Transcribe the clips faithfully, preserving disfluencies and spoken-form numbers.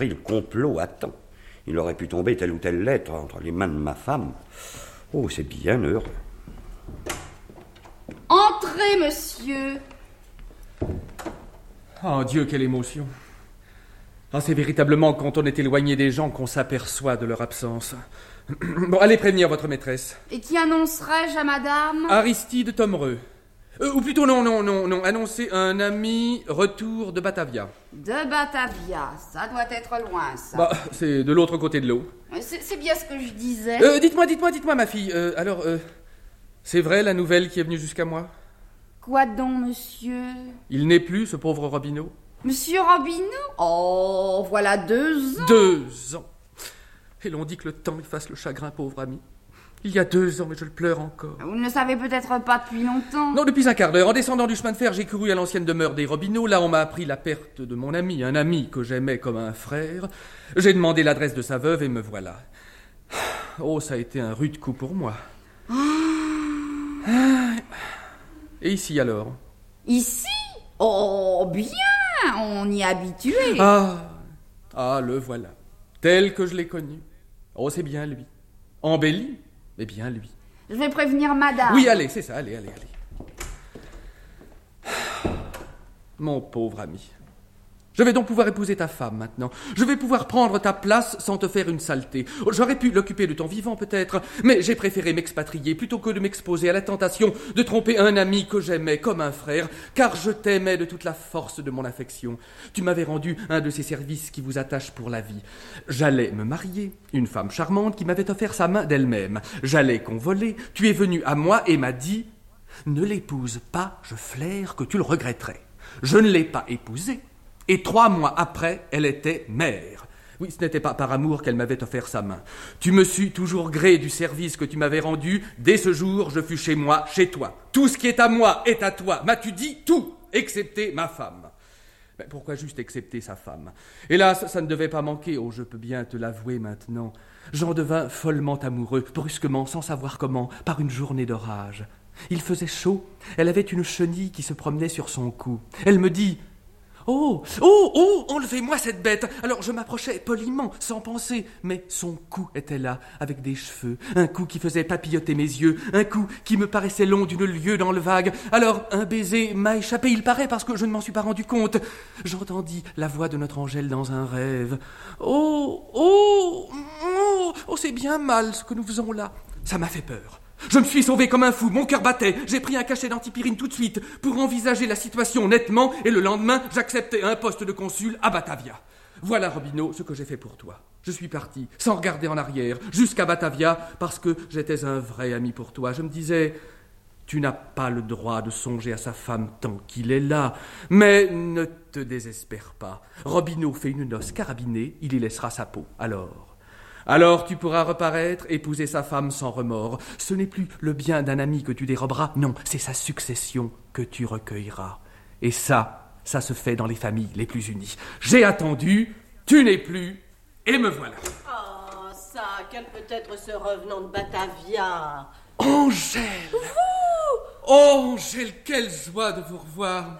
découvrit le complot à temps. Il aurait pu tomber telle ou telle lettre entre les mains de ma femme. Oh, c'est bien heureux. Entrez, monsieur. Oh Dieu, quelle émotion. Ah, c'est véritablement quand on est éloigné des gens qu'on s'aperçoit de leur absence. Bon, allez prévenir votre maîtresse. Et qui annoncerai-je à madame? Aristide Tomereux. Euh, ou plutôt, non, non, non, non. Annoncez un ami retour de Batavia. De Batavia, ça doit être loin, ça. Bah, c'est de l'autre côté de l'eau. C'est, c'est bien ce que je disais. Euh, dites-moi, dites-moi, dites-moi, ma fille. Euh, alors, euh, c'est vrai la nouvelle qui est venue jusqu'à moi? Quoi donc, monsieur? Il n'est plus, ce pauvre Robineau? Monsieur Robineau? Oh, voilà deux ans. Deux ans. Et l'on dit que le temps efface le chagrin, pauvre ami. Il y a deux ans, mais je le pleure encore. Vous ne le savez peut-être pas depuis longtemps. Non, depuis un quart d'heure. En descendant du chemin de fer, j'ai couru à l'ancienne demeure des Robineau. Là, on m'a appris la perte de mon ami, un ami que j'aimais comme un frère. J'ai demandé l'adresse de sa veuve et me voilà. Oh, ça a été un rude coup pour moi. Et ici, alors? Ici? Oh, bien. On y est habitué. Ah, ah, le voilà. Tel que je l'ai connu. Oh, c'est bien lui. Embelli, mais bien lui. Je vais prévenir madame. Oui, allez, c'est ça, allez, allez, allez. Mon pauvre ami. Je vais donc pouvoir épouser ta femme maintenant. Je vais pouvoir prendre ta place sans te faire une saleté. J'aurais pu l'occuper de ton vivant peut-être, mais j'ai préféré m'expatrier plutôt que de m'exposer à la tentation de tromper un ami que j'aimais comme un frère, car je t'aimais de toute la force de mon affection. Tu m'avais rendu un de ces services qui vous attachent pour la vie. J'allais me marier, une femme charmante qui m'avait offert sa main d'elle-même. J'allais convoler, tu es venu à moi et m'as dit « Ne l'épouse pas, je flaire que tu le regretterais. » Je ne l'ai pas épousée. Et trois mois après, elle était mère. Oui, ce n'était pas par amour qu'elle m'avait offert sa main. Tu me sus toujours gré du service que tu m'avais rendu. Dès ce jour, je fus chez moi, chez toi. Tout ce qui est à moi est à toi. M'as-tu dit tout, excepté ma femme? Mais pourquoi juste excepter sa femme? Hélas, ça ne devait pas manquer. Oh, je peux bien te l'avouer maintenant. J'en devins follement amoureux, brusquement, sans savoir comment, par une journée d'orage. Il faisait chaud. Elle avait une chenille qui se promenait sur son cou. Elle me dit... Oh, oh, oh, enlevez-moi cette bête. Alors je m'approchais poliment, sans penser, mais son cou était là, avec des cheveux, un cou qui faisait papilloter mes yeux, un cou qui me paraissait long d'une lieue dans le vague. Alors un baiser m'a échappé, il paraît, parce que je ne m'en suis pas rendu compte. J'entendis la voix de notre Angèle dans un rêve. Oh, oh, oh, oh, c'est bien mal ce que nous faisons là. Ça m'a fait peur. Je me suis sauvé comme un fou, mon cœur battait. J'ai pris un cachet d'antipyrine tout de suite pour envisager la situation nettement et le lendemain, j'acceptais un poste de consul à Batavia. Voilà, Robineau, ce que j'ai fait pour toi. Je suis parti, sans regarder en arrière, jusqu'à Batavia, parce que j'étais un vrai ami pour toi. Je me disais, tu n'as pas le droit de songer à sa femme tant qu'il est là. Mais ne te désespère pas. Robineau fait une noce carabinée, il y laissera sa peau. Alors... Alors tu pourras reparaître, épouser sa femme sans remords. Ce n'est plus le bien d'un ami que tu déroberas, non, c'est sa succession que tu recueilleras. Et ça, ça se fait dans les familles les plus unies. J'ai attendu, tu n'es plus, et me voilà. Oh, ça, quel peut être ce revenant de Batavia? Angèle! Vous! Oh, Angèle, quelle joie de vous revoir!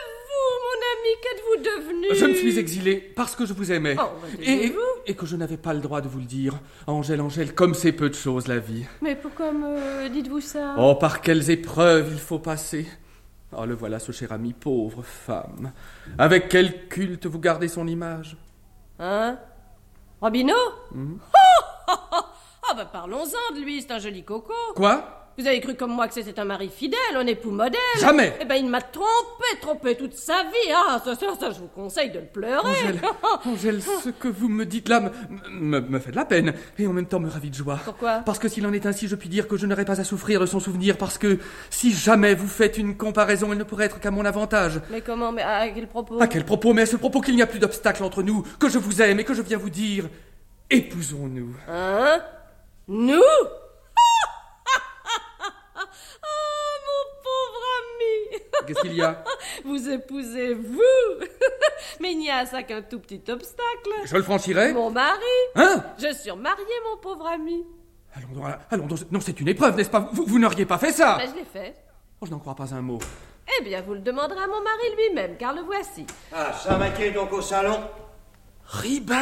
Qu'êtes-vous devenu? Je me suis exilé parce que je vous aimais. Oh, et, et, et que je n'avais pas le droit de vous le dire. Angèle, Angèle, comme c'est peu de choses la vie. Mais pourquoi me dites-vous ça? Oh, par quelles épreuves il faut passer. Oh, le voilà, ce cher ami, pauvre femme. Avec quel culte vous gardez son image? Hein? Robineau? mm-hmm. Oh, oh, oh. Ah bah parlons-en de lui, c'est un joli coco. Quoi? Vous avez cru comme moi que c'était un mari fidèle, un époux modèle? Jamais! Eh ben, il m'a trompé, trompé toute sa vie. Ah, ça, ça, ça, je vous conseille de le pleurer. Angèle, Angèle, ce que vous me dites là me, me, me fait de la peine et en même temps me ravit de joie. Pourquoi? Parce que s'il en est ainsi, je puis dire que je n'aurai pas à souffrir de son souvenir, parce que si jamais vous faites une comparaison, elle ne pourrait être qu'à mon avantage. Mais comment? Mais à quel propos? À quel propos? Mais à ce propos qu'il n'y a plus d'obstacle entre nous, que je vous aime et que je viens vous dire, épousons-nous. Hein? Nous? Qu'est-ce qu'il y a? Vous épousez, vous? Mais il n'y a à ça qu'un tout petit obstacle. Je le franchirai? Mon mari? Hein? Je suis mariée, mon pauvre ami. Allons donc, allons donc. Non, c'est une épreuve, n'est-ce pas? Vous, vous n'auriez pas fait ça? Ben, je l'ai fait. Oh, je n'en crois pas un mot. Eh bien, vous le demanderez à mon mari lui-même, car le voici. Ah, ça m'inquiète donc au salon. Ribin!